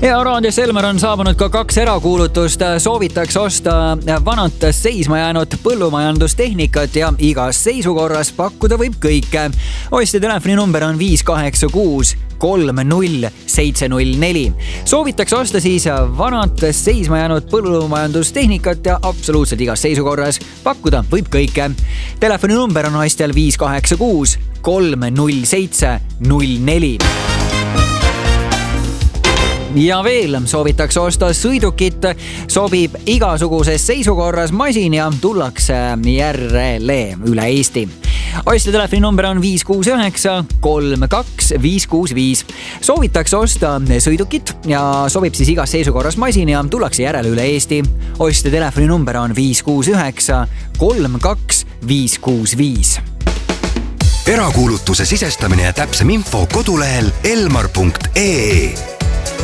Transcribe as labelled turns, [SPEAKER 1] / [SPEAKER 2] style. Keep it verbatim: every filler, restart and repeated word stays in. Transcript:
[SPEAKER 1] Ja raadios Elmar on saabunud ka kaks erakuulutust. Soovitakse osta vanat seisma jäänud põllumajandustehnikat ja igas seisukorras pakkuda võib kõike. Ostja telefoni number on viis kaheksa kuus kolm null seitse null neli. Soovitakse osta siis vanat seisma jäänud põllumajandustehnikat ja absoluutselt igas seisukorras pakkuda võib kõike. Telefoni number on ostjal viis kaheksa kuus kolm null seitse null neli. Ja veel soovitakse osta sõidukit, sobib igasuguses seisukorras masin ja tullakse järele üle Eesti. Ostja telefoni number on viis kuus üheksa kolm kaks viis kuus viis. Soovitakse osta sõidukit ja sobib siis igas seisukorras masin ja tullakse järele üle Eesti. Ostja telefoni number on viis kuus üheksa kolm kaks viis kuus viis.
[SPEAKER 2] Erakuulutuse sisestamine ja täpsem info kodulehel elmar punkt ee.